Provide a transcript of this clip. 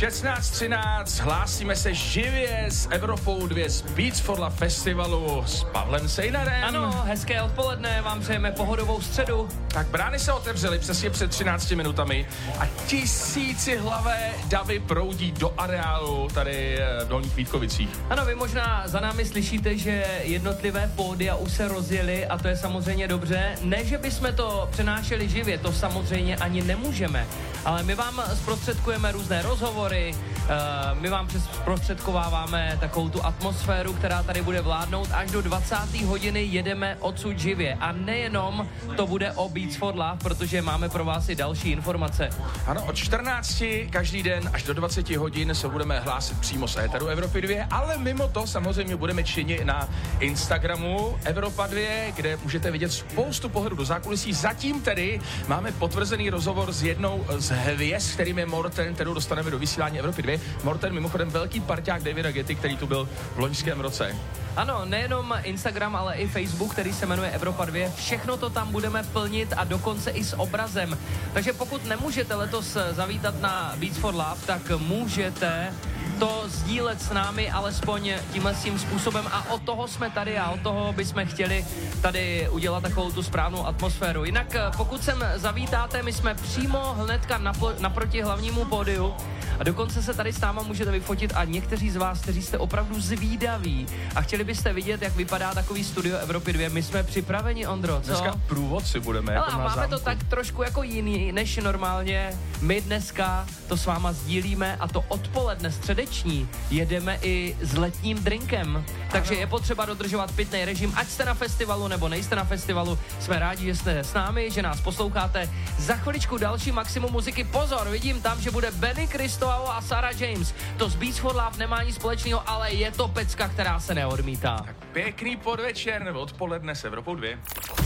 16:13, hlásíme se živě s Evropou 2 z Beats for Love festivalu s Pavlem Sejnarem. Ano, hezké odpoledne, vám přejeme pohodovou středu. Tak brány se otevřely přesně před 13 minutami a tisícihlavé davy proudí do areálu tady v Dolních Vítkovicích. Ano, vy možná za námi slyšíte, že jednotlivé pódia už se rozjeli a to je samozřejmě dobře. Ne, že bychom to přenášeli živě, to samozřejmě ani nemůžeme, ale my vám zprostředkujeme různé rozhovory, my vám zprostředkováváme takovou tu atmosféru, která tady bude vládnout až do 20. hodiny jedeme odsud živě. A nejenom to bude o Beats for Love, protože máme pro vás i další informace. Ano, od 14 každý den až do 20 hodin se budeme hlásit přímo z éteru Evropy 2, ale mimo to samozřejmě budeme činit na Instagramu Evropa 2, kde můžete vidět spoustu pohledu do zákulisí. Zatím tedy máme potvrzený rozhovor s jednou z hvězd, kterým je Morten, kterou dostaneme do vysílání Evropy 2. Morten mimochodem velký parťák Davida Getty, který tu byl v loňském roce. Ano, nejenom Instagram, ale i Facebook, který se jmenuje Evropa 2. Všechno to tam budeme plnit a dokonce i s obrazem. Takže pokud nemůžete letos zavítat na Beats for Love, tak můžete to sdílet s námi alespoň tím způsobem a od toho jsme tady a od toho bychom chtěli tady udělat takovou tu správnou atmosféru. Jinak pokud sem zavítáte, my jsme přímo hnedka naproti hlavnímu pódiu a dokonce se tady s náma můžete vyfotit a někteří z vás, kteří jste opravdu zvídaví a chtěli byste vidět, jak vypadá takový studio Evropy 2, my jsme připraveni, Ondro, co? Dneska průvodci budeme. Jako máme zámku. To tak trošku jako jiný než normálně. My dneska to s váma sdílíme a to odpoledne středeční jedeme i s letním drinkem. Takže je potřeba dodržovat pitný režim, ať jste na festivalu nebo nejste na festivalu. Jsme rádi, že jste s námi, že nás posloucháte. Za chviličku další maximum muziky. Pozor, vidím tam, že bude Benny Cristoval a Sarah James. To s Beats for Love nemá nic společného, ale je to pecka, která se neodmítá. Tak pěkný podvečer nebo odpoledne s Evropou 2.